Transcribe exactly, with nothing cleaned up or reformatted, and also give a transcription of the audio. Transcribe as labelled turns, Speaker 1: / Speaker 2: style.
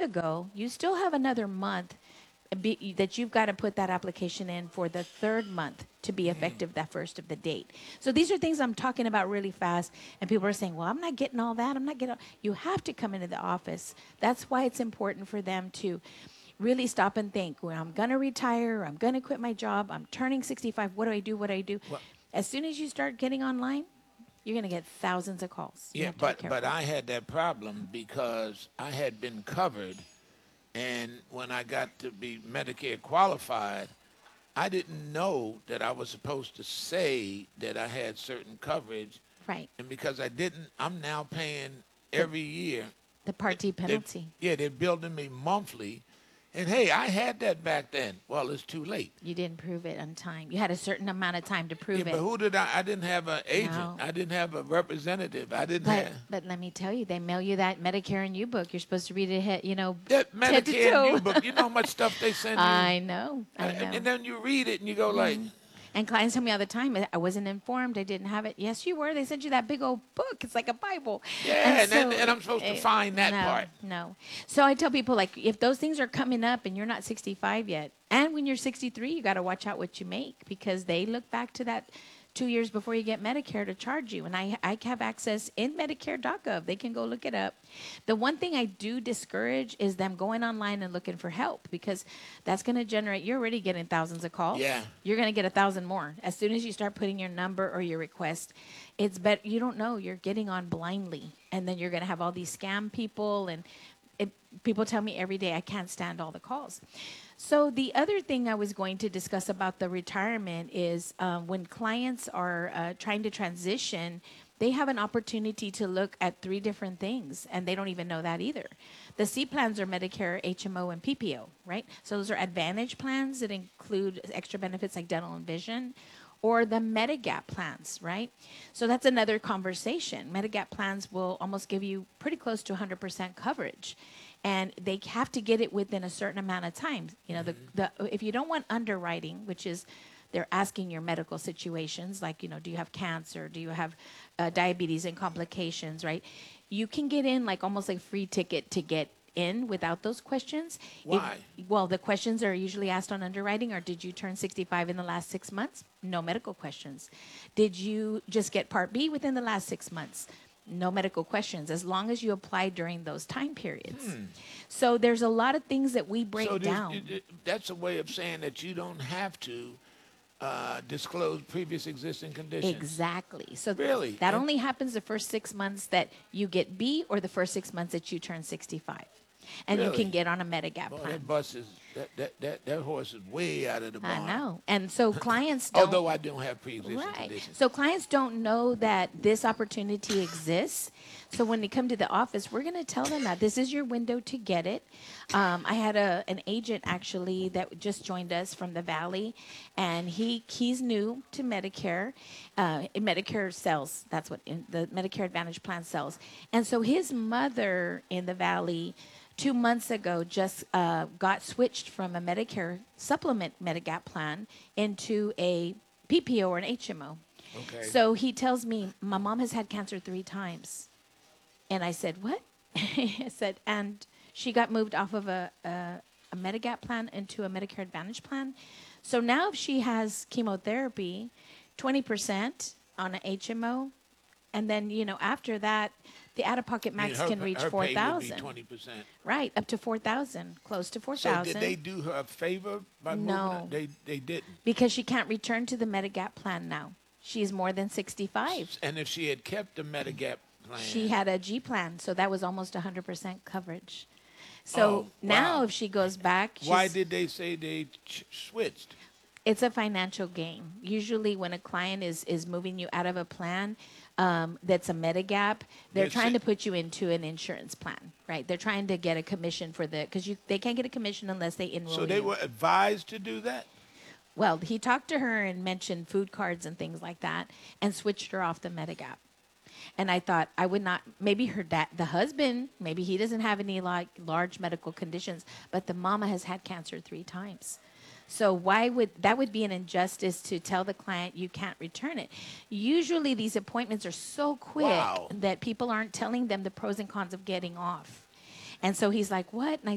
Speaker 1: ago, you still have another month be, that you've got to put that application in for the third month to be effective that first of the date. So these are things I'm talking about really fast, and people are saying, well, I'm not getting all that. I'm not getting all. You have to come into the office. That's why it's important for them to really stop and think, well, I'm going to retire, I'm going to quit my job, I'm turning sixty-five, what do I do, what do I do?
Speaker 2: Well,
Speaker 1: As soon as you start getting online, you're going to get thousands of calls. You
Speaker 2: yeah,
Speaker 1: have to be
Speaker 2: but but
Speaker 1: careful.
Speaker 2: I had that problem because I had been covered, and when I got to be Medicare qualified, I didn't know that I was supposed to say that I had certain coverage,
Speaker 1: Right.
Speaker 2: and because I didn't, I'm now paying
Speaker 1: The,
Speaker 2: every year.
Speaker 1: the Part D
Speaker 2: They,
Speaker 1: penalty.
Speaker 2: yeah, they're building me monthly, and hey, I had that back then. Well, it's too late.
Speaker 1: You didn't prove it on time. You had a certain amount of time to
Speaker 2: Yeah,
Speaker 1: prove
Speaker 2: but
Speaker 1: it.
Speaker 2: who did I? I didn't have an agent.
Speaker 1: No.
Speaker 2: I didn't have a representative. I didn't
Speaker 1: But
Speaker 2: have
Speaker 1: but let me tell you, they mail you that Medicare and U book. You're supposed to read it, he- you know,
Speaker 2: that
Speaker 1: head to
Speaker 2: Medicare and
Speaker 1: toe.
Speaker 2: U book. You know how much stuff they send you,
Speaker 1: I know, I
Speaker 2: and,
Speaker 1: know.
Speaker 2: and then you read it and you go like,
Speaker 1: And clients tell me all the time, I wasn't informed, I didn't have it. Yes, you were. They sent you that big old book. It's like a Bible.
Speaker 2: yeah, and, then, and I'm supposed to
Speaker 1: eh,
Speaker 2: find that
Speaker 1: no,
Speaker 2: part.
Speaker 1: no. So I tell people, like, if those things are coming up and you're not sixty-five yet, and when you're sixty-three, you got to watch out what you make because they look back to that two years before you get Medicare to charge you. And I, I have access in Medicare dot gov. They can go look it up. The one thing I do discourage is them going online and looking for help because that's going to generate, you're already getting thousands of calls.
Speaker 2: Yeah.
Speaker 1: You're going to get a thousand more. As soon as you start putting your number or your request, it's better. You don't know. You're getting on blindly. And then you're going to have all these scam people. And it, people tell me every day, I can't stand all the calls. So the other thing I was going to discuss about the retirement is um, when clients are uh, trying to transition, they have an opportunity to look at three different things, and they don't even know that either. The C plans are Medicare, H M O, and P P O, right? So those are Advantage plans that include extra benefits like dental and vision, or the Medigap plans, right? So that's another conversation. Medigap plans will almost give you pretty close to one hundred percent coverage. And they have to get it within a certain amount of time. You know, the, the if you don't want underwriting, which is they're asking your medical situations, like, you know, do you have cancer? Do you have uh, diabetes and complications, right? You can get in like almost like free ticket to get in without those questions.
Speaker 2: Why?
Speaker 1: If, well, the questions are usually asked on underwriting or did you turn sixty-five in the last six months? No medical questions. Did you just get Part B within the last six months? No medical questions, as long as you apply during those time periods.
Speaker 2: Hmm.
Speaker 1: So there's a lot of things that we break
Speaker 2: So this-
Speaker 1: down.
Speaker 2: it- it- that's a way of saying that you don't have to uh, disclose previous existing conditions.
Speaker 1: Exactly. So
Speaker 2: Really?
Speaker 1: that
Speaker 2: And-
Speaker 1: only happens the first six months that you get B or the first six months that you turn sixty-five. And you
Speaker 2: Really?
Speaker 1: can get on a Medigap
Speaker 2: Boy,
Speaker 1: plan.
Speaker 2: that bus is that, that that that horse is way out of the barn.
Speaker 1: I know. And so clients don't.
Speaker 2: Although I don't have pre-existing
Speaker 1: Right.
Speaker 2: conditions.
Speaker 1: So clients don't know that this opportunity exists. So when they come to the office, we're going to tell them that this is your window to get it. Um, I had a an agent actually that just joined us from the Valley, and he he's new to Medicare. Uh, Medicare sells. That's what in, the Medicare Advantage plan sells. And so his mother in the Valley two months ago just uh, got switched from a Medicare supplement Medigap plan into a P P O or an H M O.
Speaker 2: Okay.
Speaker 1: So he tells me, my mom has had cancer three times. And I said, what? I said, and she got moved off of a, a, a Medigap plan into a Medicare Advantage plan. So now if she has chemotherapy, twenty percent on an H M O, and then, you know, after that, the out-of-pocket
Speaker 2: I mean,
Speaker 1: max
Speaker 2: her-
Speaker 1: can reach
Speaker 2: her
Speaker 1: four
Speaker 2: pay would be
Speaker 1: thousand.
Speaker 2: twenty percent.
Speaker 1: Right, up to four thousand, close to four
Speaker 2: So
Speaker 1: thousand.
Speaker 2: did they do her a favor by moving
Speaker 1: No.
Speaker 2: her? They they didn't.
Speaker 1: Because she can't return to the Medigap plan now. She's more than sixty-five.
Speaker 2: And if she had kept the Medigap plan,
Speaker 1: She had a G plan, so that was almost one hundred percent coverage. So
Speaker 2: Oh,
Speaker 1: now
Speaker 2: wow.
Speaker 1: if she goes back,
Speaker 2: why
Speaker 1: she's-
Speaker 2: did they say they ch- switched?
Speaker 1: it's a financial gain. Usually when a client is, is moving you out of a plan um, that's a Medigap, they're
Speaker 2: Yes,
Speaker 1: trying
Speaker 2: it-
Speaker 1: to put you into an insurance plan, right? They're trying to get a commission for the, because you they can't get a commission unless they enroll
Speaker 2: So they
Speaker 1: you.
Speaker 2: were advised to do that?
Speaker 1: Well, he talked to her and mentioned food cards and things like that and switched her off the Medigap. And I thought I would not, maybe her dad, the husband, maybe he doesn't have any like large medical conditions, but the mama has had cancer three times. So why would, that would be an injustice to tell the client you can't return it. Usually these appointments are so quick
Speaker 2: Wow.
Speaker 1: that people aren't telling them the pros and cons of getting off. And so he's like, what? And I